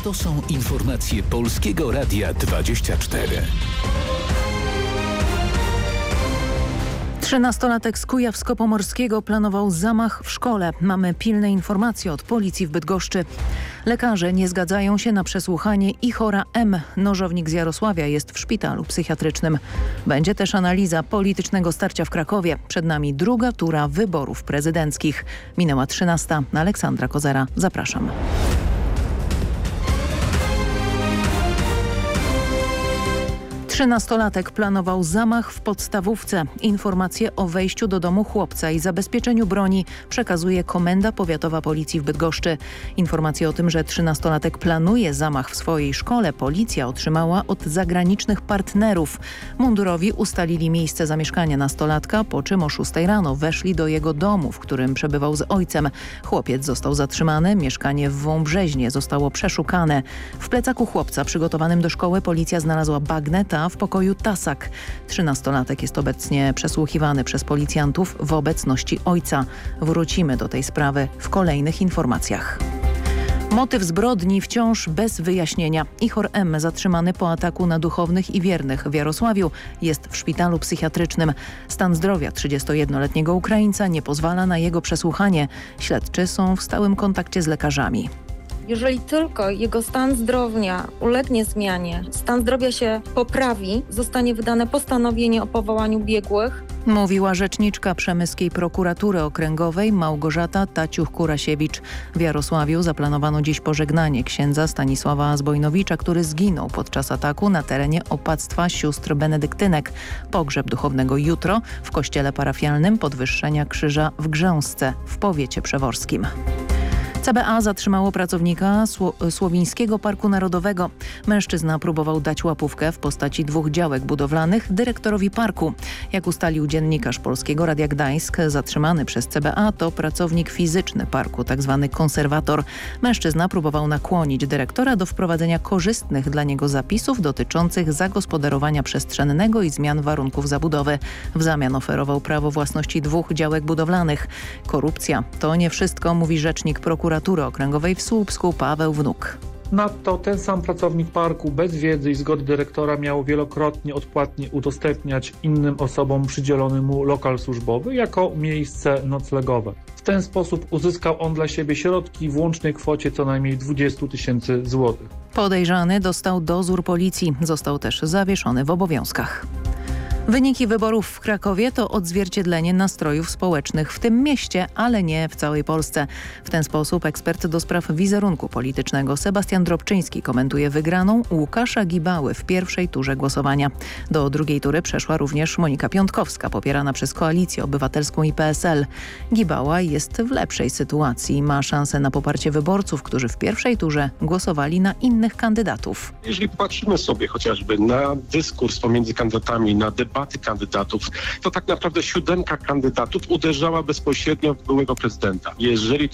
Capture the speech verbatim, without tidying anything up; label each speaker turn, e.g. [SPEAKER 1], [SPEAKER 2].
[SPEAKER 1] To są informacje Polskiego Radia dwadzieścia cztery.
[SPEAKER 2] Trzynastolatek z Kujawsko-Pomorskiego planował zamach w szkole. Mamy pilne informacje od policji w Bydgoszczy. Lekarze nie zgadzają się na przesłuchanie Ichora M. Nożownik z Jarosławia jest w szpitalu psychiatrycznym. Będzie też analiza politycznego starcia w Krakowie. Przed nami druga tura wyborów prezydenckich. Minęła trzynasta. Aleksandra Kozera. Zapraszam. Trzynastolatek planował zamach w podstawówce. Informacje o wejściu do domu chłopca i zabezpieczeniu broni przekazuje Komenda Powiatowa Policji w Bydgoszczy. Informacje o tym, że trzynastolatek planuje zamach w swojej szkole, policja otrzymała od zagranicznych partnerów. Mundurowi ustalili miejsce zamieszkania nastolatka, po czym o szóstej rano weszli do jego domu, w którym przebywał z ojcem. Chłopiec został zatrzymany, mieszkanie w Wąbrzeźnie zostało przeszukane. W plecaku chłopca przygotowanym do szkoły policja znalazła bagneta, w pokoju tasak. Trzynastolatek jest obecnie przesłuchiwany przez policjantów w obecności ojca. Wrócimy do tej sprawy w kolejnych informacjach. Motyw zbrodni wciąż bez wyjaśnienia. Ichor M., zatrzymany po ataku na duchownych i wiernych w Jarosławiu, jest w szpitalu psychiatrycznym. Stan zdrowia trzydziestojednoletniego Ukraińca nie pozwala na jego przesłuchanie. Śledczy są w stałym kontakcie z lekarzami.
[SPEAKER 3] Jeżeli tylko jego stan zdrowia ulegnie zmianie, stan zdrowia się poprawi, zostanie wydane postanowienie o powołaniu biegłych.
[SPEAKER 2] Mówiła rzeczniczka Przemyskiej Prokuratury Okręgowej Małgorzata Taciuch-Kurasiewicz. W Jarosławiu zaplanowano dziś pożegnanie księdza Stanisława Zbojnowicza, który zginął podczas ataku na terenie opactwa sióstr benedyktynek. Pogrzeb duchownego jutro w kościele parafialnym Podwyższenia Krzyża w Grzęsce w powiecie przeworskim. C B A zatrzymało pracownika Sło- Słowińskiego Parku Narodowego. Mężczyzna próbował dać łapówkę w postaci dwóch działek budowlanych dyrektorowi parku. Jak ustalił dziennikarz Polskiego Radia Gdańsk, zatrzymany przez C B A to pracownik fizyczny parku, tzw. konserwator. Mężczyzna próbował nakłonić dyrektora do wprowadzenia korzystnych dla niego zapisów dotyczących zagospodarowania przestrzennego i zmian warunków zabudowy. W zamian oferował prawo własności dwóch działek budowlanych. Korupcja to nie wszystko, mówi rzecznik prokuratury Okręgowej w Słupsku Paweł Wnuk.
[SPEAKER 4] Nadto ten sam pracownik parku bez wiedzy i zgody dyrektora miał wielokrotnie odpłatnie udostępniać innym osobom przydzielony mu lokal służbowy jako miejsce noclegowe. W ten sposób uzyskał on dla siebie środki w łącznej kwocie co najmniej dwadzieścia tysięcy złotych.
[SPEAKER 2] Podejrzany dostał dozór policji. Został też zawieszony w obowiązkach. Wyniki wyborów w Krakowie to odzwierciedlenie nastrojów społecznych w tym mieście, ale nie w całej Polsce. W ten sposób ekspert do spraw wizerunku politycznego Sebastian Drobczyński komentuje wygraną Łukasza Gibały w pierwszej turze głosowania. Do drugiej tury przeszła również Monika Piątkowska, popierana przez Koalicję Obywatelską i P S L. Gibała jest w lepszej sytuacji. Ma szansę na poparcie wyborców, którzy w pierwszej turze głosowali na innych kandydatów.
[SPEAKER 5] Jeżeli popatrzymy sobie chociażby na dyskurs pomiędzy kandydatami, na debaty kandydatów, to tak naprawdę siódemka kandydatów uderzała bezpośrednio w byłego prezydenta. Jeżeli